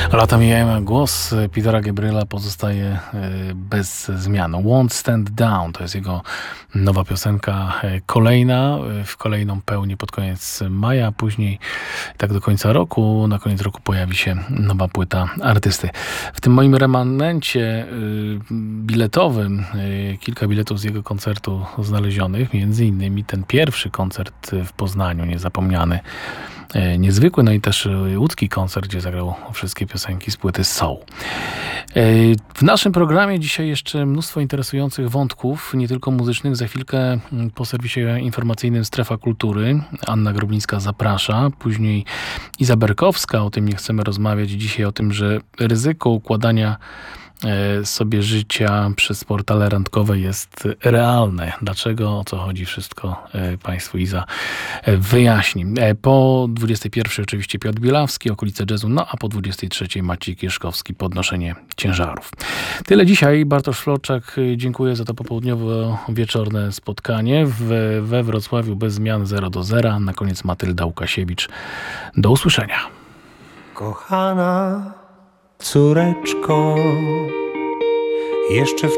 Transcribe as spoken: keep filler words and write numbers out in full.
Lata mijają, a głos Petera Gabriela pozostaje bez zmian. Won't Stand Down to jest jego nowa piosenka, kolejna, w kolejną pełnię pod koniec maja, a później tak do końca roku. Na koniec roku pojawi się nowa płyta artysty. W tym moim remanencie biletowym kilka biletów z jego koncertu znalezionych, między innymi ten pierwszy koncert w Poznaniu, niezapomniany, niezwykły, no i też łódzki koncert, gdzie zagrał wszystkie piosenki z płyty Soul. W naszym programie dzisiaj jeszcze mnóstwo interesujących wątków, nie tylko muzycznych. Za chwilkę po serwisie informacyjnym Strefa Kultury Anna Groblińska zaprasza, później Iza Berkowska, o tym nie chcemy rozmawiać dzisiaj, o tym, że ryzyko układania sobie życia przez portale randkowe jest realne. Dlaczego, o co chodzi, wszystko Państwu Iza wyjaśni. Po dwudziestej pierwszej oczywiście Piotr Bielawski, okolice jazzu, no a po dwudziestej trzeciej Maciej Kieszkowski, podnoszenie ciężarów. Tyle dzisiaj. Bartosz Florczak, dziękuję za to popołudniowo-wieczorne spotkanie. W, we Wrocławiu bez zmian zero do zera. Na koniec Matylda Łukasiewicz. Do usłyszenia. Kochana córeczko, jeszcze w